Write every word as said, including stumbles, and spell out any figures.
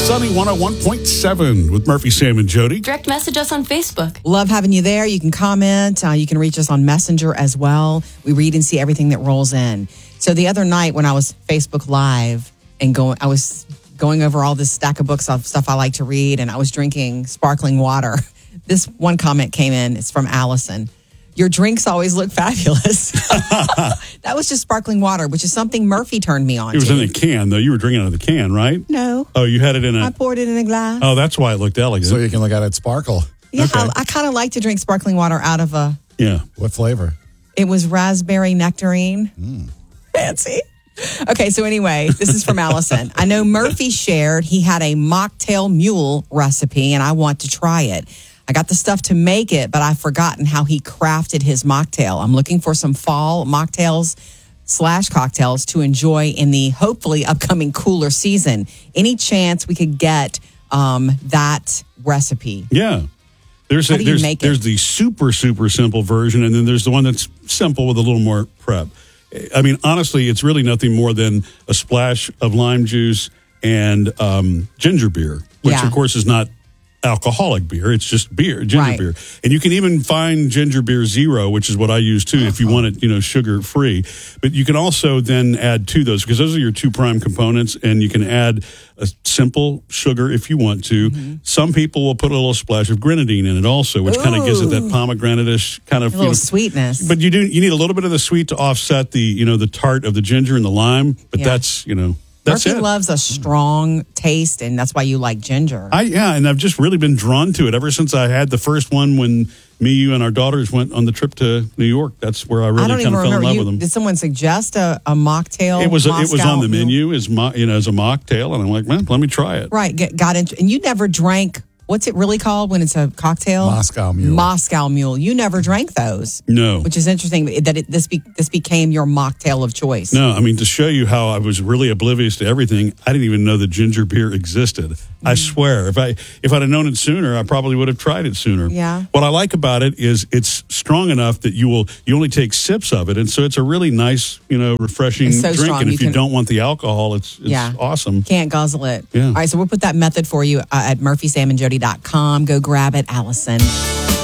Sunny one oh one point seven with Murphy, Sam, and Jody. Direct message us on Facebook. Love having you there. You can comment. Uh, you can reach us on Messenger as well. We read and see everything that rolls in. So the other night when I was Facebook Live and going, I was going over all this stack of books of stuff I like to read, and I was drinking sparkling water. This one comment came in. It's from Allison. Your drinks always look fabulous. That was just sparkling water, which is something Murphy turned me on It was to. in a can, though. You were drinking out of the can, right? No. Oh, you had it in a... I poured it in a glass. Oh, that's why it looked elegant. So you can look at it sparkle. Yeah, okay. I, I kind of like to drink sparkling water out of a... Yeah. What flavor? It was raspberry nectarine. Mm. Fancy. Okay, so anyway, this is from Allison. I know Murphy shared he had a mocktail mule recipe, and I want to try it. I got the stuff to make it, but I've forgotten how he crafted his mocktail. I'm looking for some fall mocktails slash cocktails to enjoy in the hopefully upcoming cooler season. Any chance we could get um, that recipe? Yeah. There's How a, do you there's make it? there's the super super simple version, and then there's the one that's simple with a little more prep. I mean, honestly, it's really nothing more than a splash of lime juice and um, ginger beer, which Yeah. of course is not alcoholic beer. It's just beer, ginger Right. beer. And you can even find ginger beer zero, which is what I use too, if you want it, you know, sugar free. But you can also then add to those, because those are your two prime components, and you can add a simple sugar if you want to. Mm-hmm. Some people will put a little splash of grenadine in it also, which kind of gives it that pomegranate-ish kind of A little you know, sweetness. But you do you need a little bit of the sweet to offset the, you know, the tart of the ginger and the lime. But Yeah. that's, you know, that's Murphy it. loves a strong taste, and that's why you like ginger. I yeah, and I've just really been drawn to it ever since I had the first one when me, you, and our daughters went on the trip to New York. That's where I really I don't kind even of fell in remember. love You, with them. did someone suggest a, a mocktail? It was it was Moscow on the Mule? menu as mo, you know as a mocktail, and I'm like, man, let me try it. Right, get, got into, and you never drank. What's it really called when it's a cocktail? Moscow Mule. Moscow Mule. You never drank those, No, which is interesting that it, this be, this became your mocktail of choice. no. I mean, to show you how I was really oblivious to everything, I didn't even know that ginger beer existed. Mm. I swear, if I if I'd have known it sooner, I probably would have tried it sooner. Yeah. What I like about it is it's strong enough that you will you only take sips of it, and so it's a really nice, you know, refreshing It's so drink. strong, And you if you can- don't want the alcohol, it's it's Yeah. awesome. Can't guzzle it. Yeah. All right, so we'll put that method for you uh, at murphy sam and jody dot com. Go grab it, Allison.